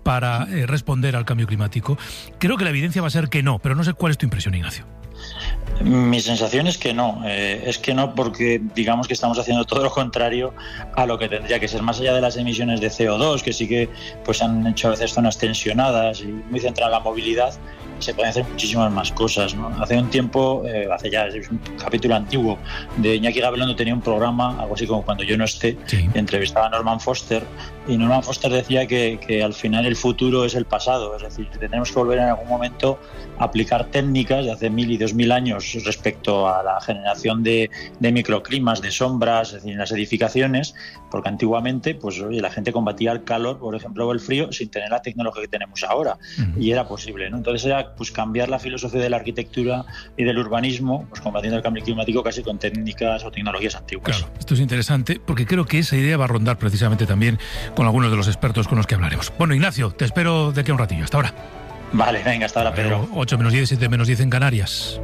para responder al cambio climático? Creo que la evidencia va a ser que no, pero no sé cuál es tu impresión, Ignacio. Mi sensación es que no, porque digamos que estamos haciendo todo lo contrario a lo que tendría que ser, más allá de las emisiones de CO2, que sí que pues han hecho a veces zonas tensionadas y muy centradas en la movilidad. Se pueden hacer muchísimas más cosas, ¿no? Hace un tiempo, es un capítulo antiguo de Iñaki Gabilondo, tenía un programa, algo así como Cuando yo no esté, sí. Entrevistaba a Norman Foster, y Norman Foster decía que al final el futuro es el pasado, es decir, tenemos que volver en algún momento a aplicar técnicas de hace 1000 y 2000 años respecto a la generación de microclimas, de sombras, es decir, en las edificaciones, porque antiguamente pues, oye, la gente combatía el calor, por ejemplo, o el frío, sin tener la tecnología que tenemos ahora, y era posible, ¿no? Entonces era pues cambiar la filosofía de la arquitectura y del urbanismo, pues combatiendo el cambio climático casi con técnicas o tecnologías antiguas. Claro, esto es interesante porque creo que esa idea va a rondar precisamente también con algunos de los expertos con los que hablaremos. Bueno, Ignacio, te espero de aquí a un ratillo. Hasta ahora. Vale, venga, hasta ahora, Pedro. 8 menos 10, 7 menos 10 en Canarias.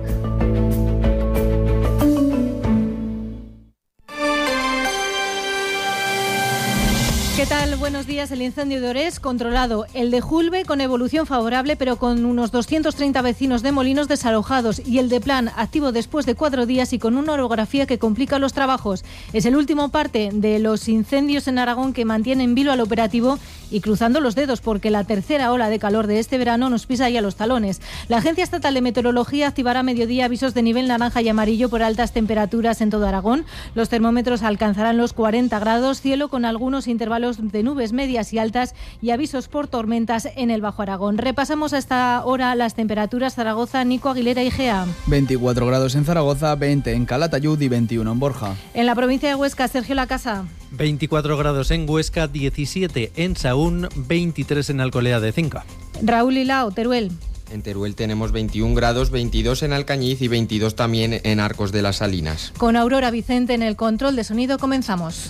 ¿Qué tal? Buenos días. El incendio de Orés controlado. El de Julbe con evolución favorable, pero con unos 230 vecinos de Molinos desalojados. Y el de Plan activo después de 4 días y con una orografía que complica los trabajos. Es el último parte de los incendios en Aragón que mantiene en vilo al operativo y cruzando los dedos porque la tercera ola de calor de este verano nos pisa ya los talones. La Agencia Estatal de Meteorología activará a mediodía avisos de nivel naranja y amarillo por altas temperaturas en todo Aragón. Los termómetros alcanzarán los 40 grados, cielo con algunos intervalos de nubes medias y altas y avisos por tormentas en el Bajo Aragón. Repasamos a esta hora las temperaturas. Zaragoza, Nico Aguilera y Gea. 24 grados en Zaragoza, 20 en Calatayud y 21 en Borja. En la provincia de Huesca, Sergio Lacasa. 24 grados en Huesca, 17 en Sahún, 23 en Alcolea de Cinca. Raúl Hilao, Teruel. En Teruel tenemos 21 grados, 22 en Alcañiz y 22 también en Arcos de las Salinas. Con Aurora Vicente en el control de sonido comenzamos.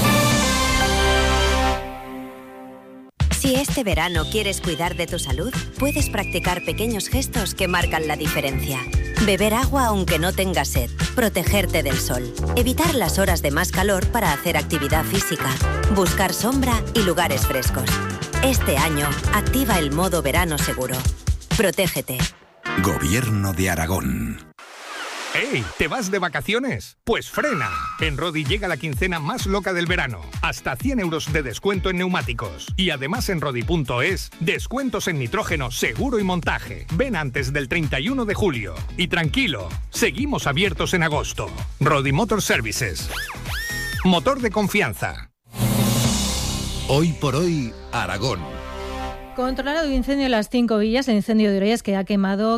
Si este verano quieres cuidar de tu salud, puedes practicar pequeños gestos que marcan la diferencia. Beber agua aunque no tengas sed, protegerte del sol, evitar las horas de más calor para hacer actividad física, buscar sombra y lugares frescos. Este año, activa el modo verano seguro. Protégete. Gobierno de Aragón. ¡Ey! ¿Te vas de vacaciones? Pues frena. En Rodi llega la quincena más loca del verano. Hasta 100 euros de descuento en neumáticos. Y además en Rodi.es, descuentos en nitrógeno, seguro y montaje. Ven antes del 31 de julio. Y tranquilo, seguimos abiertos en agosto. Rodi Motor Services. Motor de confianza. Hoy por hoy, Aragón. Controlado el incendio en las 5 villas, el incendio de Orés que ha quemado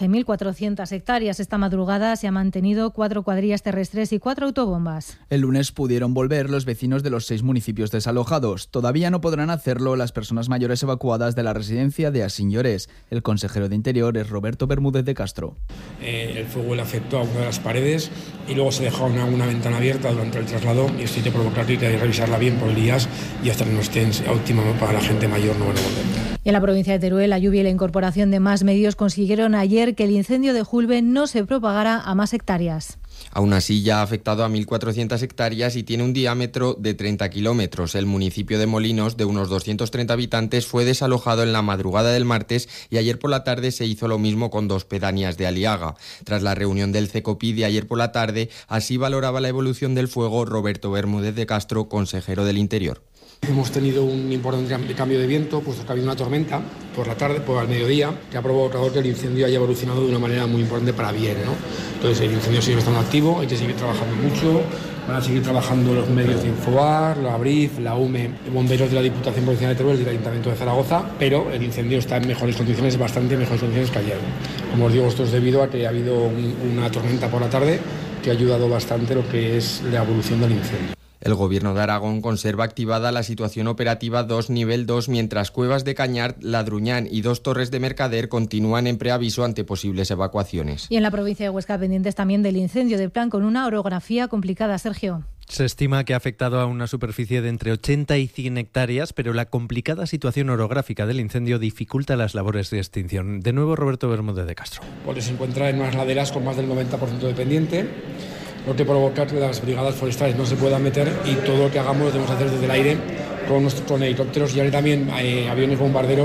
14.400 hectáreas. Esta madrugada se han mantenido 4 cuadrillas terrestres y 4 autobombas. El lunes pudieron volver los vecinos de los 6 municipios desalojados. Todavía no podrán hacerlo las personas mayores evacuadas de la residencia de Asín y Orés. El consejero de Interior es Roberto Bermúdez de Castro. El fuego le afectó a una de las paredes y luego se dejó una ventana abierta durante el traslado y esto hay que provocarlo y hay que revisarla bien por días y hasta que no esté óptima para la gente mayor no van a volver. En la provincia de Teruel, la lluvia y la incorporación de más medios consiguieron ayer que el incendio de Julbe no se propagara a más hectáreas. Aún así, ya ha afectado a 1.400 hectáreas y tiene un diámetro de 30 kilómetros. El municipio de Molinos, de unos 230 habitantes, fue desalojado en la madrugada del martes y ayer por la tarde se hizo lo mismo con 2 pedanías de Aliaga. Tras la reunión del CECOPI de ayer por la tarde, así valoraba la evolución del fuego Roberto Bermúdez de Castro, consejero del Interior. Hemos tenido un importante cambio de viento, puesto que ha habido una tormenta por la tarde, al mediodía, que ha provocado que el incendio haya evolucionado de una manera muy importante para bien, ¿no? Entonces el incendio sigue estando activo, hay que seguir trabajando mucho, van a seguir trabajando los medios de Infobar, la ABRIF, la UME, bomberos de la Diputación Provincial de Teruel y del Ayuntamiento de Zaragoza, pero el incendio está en mejores condiciones, bastante mejores condiciones que ayer. Como os digo, esto es debido a que ha habido una tormenta por la tarde que ha ayudado bastante lo que es la evolución del incendio. El Gobierno de Aragón conserva activada la situación operativa 2 nivel 2, mientras Cuevas de Cañar, Ladruñán y 2 Torres de Mercader continúan en preaviso ante posibles evacuaciones. Y en la provincia de Huesca pendientes también del incendio de Plan con una orografía complicada, Sergio. Se estima que ha afectado a una superficie de entre 80 y 100 hectáreas, pero la complicada situación orográfica del incendio dificulta las labores de extinción. De nuevo, Roberto Bermúdez de Castro. Porque se encuentra en unas laderas con más del 90% de pendiente, lo que provoca que las brigadas forestales no se puedan meter y todo lo que hagamos lo debemos hacer desde el aire con helicópteros y ahora también aviones bombarderos